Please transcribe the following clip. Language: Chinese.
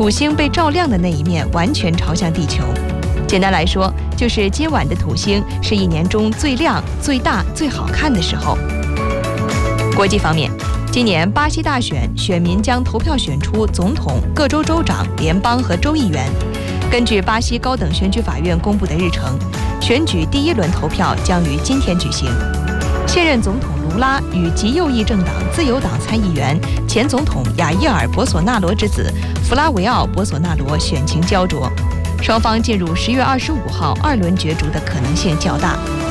土星被照亮的那一面完全朝向地球。简单来说，就是今晚的土星是一年中最亮、最大、最好看的时候。国际方面，今年巴西大选，选民将投票选出总统、各州州长、联邦和州议员。根据巴西高等选举法院公布的日程，选举第1轮投票将于今天举行。现任总统卢拉与极右翼政党自由党参议员、前总统亚伊尔·博索纳罗之子弗拉维奥·博索纳罗选情焦灼，双方进入10月25号2轮角逐的可能性较大。